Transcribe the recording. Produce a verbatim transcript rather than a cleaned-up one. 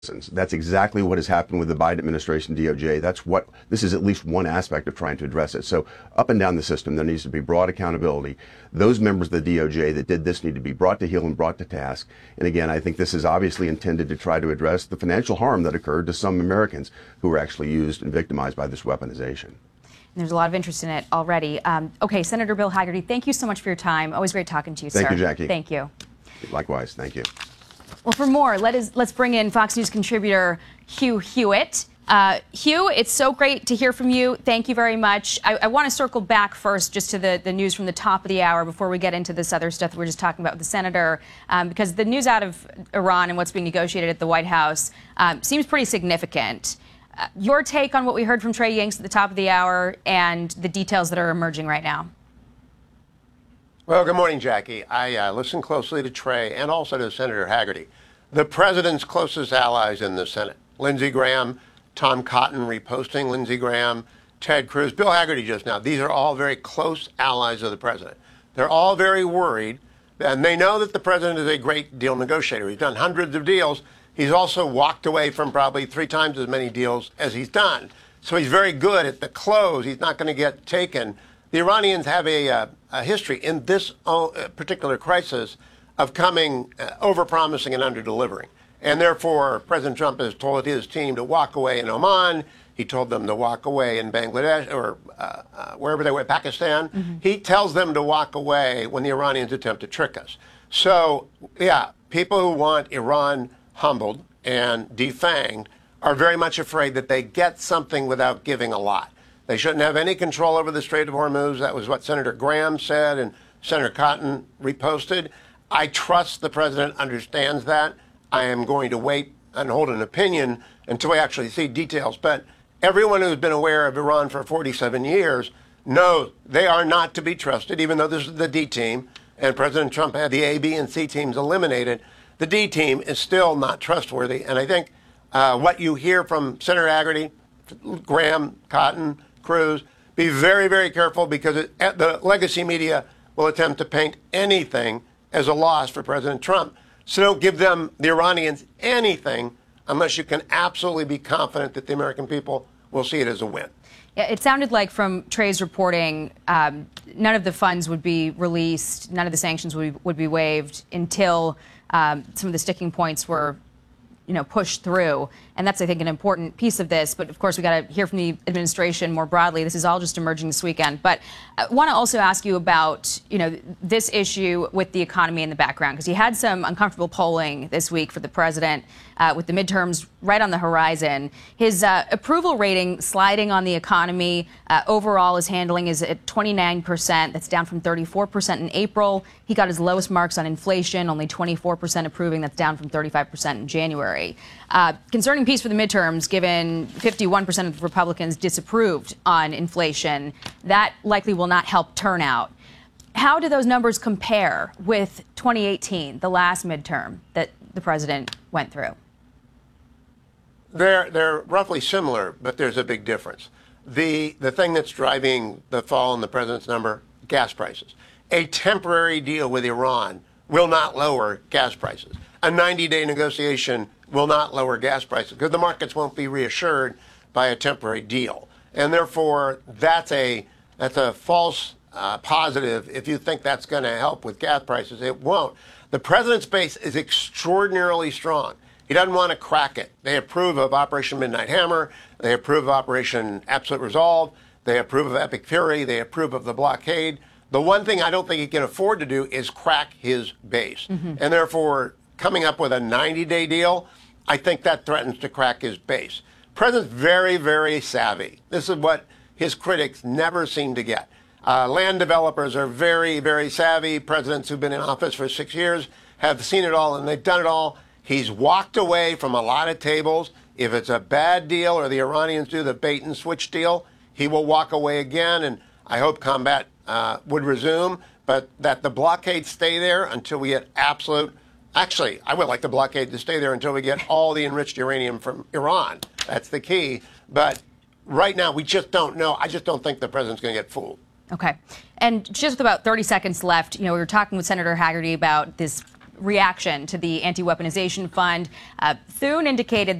That's exactly what has happened with the Biden administration D O J. That's what this is, at least one aspect of trying to address it. So up and down the system, there needs to be broad accountability. Those members of the D O J that did this need to be brought to heel and brought to task. And again, I think this is obviously intended to try to address the financial harm that occurred to some Americans who were actually used and victimized by this weaponization. There's a lot of interest in it already. Um, okay, Senator Bill Hagerty, thank you so much for your time. Always great talking to you, sir. Thank you, Jackie. Thank you. Likewise. Thank you. Well, for more, let us, let's bring in Fox News contributor Hugh Hewitt. Uh, Hugh, it's so great to hear from you. Thank you very much. I, I want to circle back first just to the, the news from the top of the hour before we get into this other stuff that we're just talking about with the senator, um, because the news out of Iran and what's being negotiated at the White House um, seems pretty significant. Uh, your take on what we heard from Trey Yingst at the top of the hour and the details that are emerging right now? Well, good morning, Jackie. I uh, listened closely to Trey and also to Senator Hagerty, the president's closest allies in the Senate. Lindsey Graham, Tom Cotton reposting Lindsey Graham, Ted Cruz, Bill Hagerty just now. These are all very close allies of the president. They're all very worried, and they know that the president is a great deal negotiator. He's done hundreds of deals. He's also walked away from probably three times as many deals as he's done. So he's very good at the close. He's not going to get taken. The Iranians have a, uh, a history in this uh, particular crisis of coming uh, over-promising and under-delivering. And therefore, President Trump has told his team to walk away in Oman. He told them to walk away in Bangladesh or uh, uh, wherever they were, Pakistan. Mm-hmm. He tells them to walk away when the Iranians attempt to trick us. So, yeah, people who want Iran humbled and defanged are very much afraid that they get something without giving a lot. They shouldn't have any control over the Strait of Hormuz. That was what Senator Graham said and Senator Cotton reposted. I trust the president understands that. I am going to wait and hold an opinion until we actually see details. But everyone who's been aware of Iran for forty-seven years knows they are not to be trusted, even though this is the D team and President Trump had the A, B, and C teams eliminated. The D team is still not trustworthy. And I think uh, what you hear from Senator Hagerty, Graham, Cotton, Cruz, be very, very careful, because it, the legacy media will attempt to paint anything as a loss for President Trump. So don't give them, the Iranians, anything unless you can absolutely be confident that the American people will see it as a win. Yeah, it sounded like from Trey's reporting, um, none of the funds would be released, none of the sanctions would be, would be waived until um, some of the sticking points were, you know, pushed through. And that's, I think, an important piece of this. But of course, we got to hear from the administration more broadly. This is all just emerging this weekend. But I want to also ask you about, you know, this issue with the economy in the background, because you had some uncomfortable polling this week for the president uh, with the midterms right on the horizon. His uh, approval rating sliding on the economy. Uh, overall, his handling is at twenty-nine percent. That's down from thirty-four percent in April. He got his lowest marks on inflation, only twenty-four percent approving. That's down from thirty-five percent in January. Uh, concerning piece for the midterms, given fifty-one percent of Republicans disapproved on inflation. That likely will not help turnout. How do those numbers compare with twenty eighteen, the last midterm that the president went through? They're, they're roughly similar, but there's a big difference. The, the thing that's driving the fall in the president's number, gas prices. A temporary deal with Iran will not lower gas prices. A ninety-day negotiation will not lower gas prices, because the markets won't be reassured by a temporary deal. And therefore, that's a, that's a false uh, positive if you think that's going to help with gas prices. It won't. The president's base is extraordinarily strong. He doesn't want to crack it. They approve of Operation Midnight Hammer. They approve of Operation Absolute Resolve. They approve of Epic Fury. They approve of the blockade. The one thing I don't think he can afford to do is crack his base. Mm-hmm. And therefore, coming up with a ninety-day deal, I think that threatens to crack his base. President's very, very savvy. This is what his critics never seem to get. Uh, land developers are very, very savvy. Presidents who've been in office for six years have seen it all, and they've done it all. He's walked away from a lot of tables. If it's a bad deal or the Iranians do the bait and switch deal, he will walk away again, and I hope combat uh, would resume, but that the blockade stay there until we get absolute. Actually, I would like the blockade to stay there until we get all the enriched uranium from Iran. That's the key. But right now, we just don't know. I just don't think the president's going to get fooled. Okay. And just with about thirty seconds left, you know, we were talking with Senator Hagerty about this reaction to the anti-weaponization fund. Uh, Thune indicated